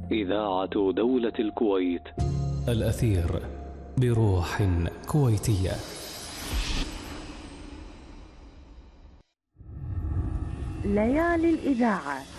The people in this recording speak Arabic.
إذاعة دولة الكويت. الأثير بروح كويتية. ليالي الإذاعة